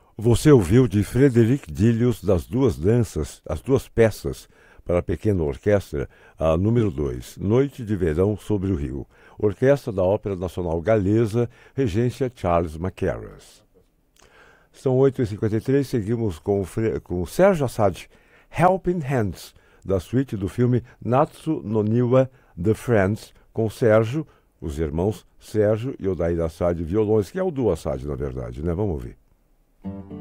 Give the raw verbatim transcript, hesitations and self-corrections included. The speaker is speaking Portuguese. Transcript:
Você ouviu de Frederic Dilius das duas danças, as duas peças para pequena orquestra, a número dois, Noite de Verão sobre o Rio, orquestra da Ópera Nacional Galesa, regência Charles Mackerras. São oito e cinquenta e três, seguimos com, o Fre- com o Sérgio Assad, Helping Hands, da suíte do filme Natsu no Niwa The Friends, com Sérgio, os irmãos Sérgio e Odair Assad violões, que é o duo Assad, na verdade, né? Vamos ouvir.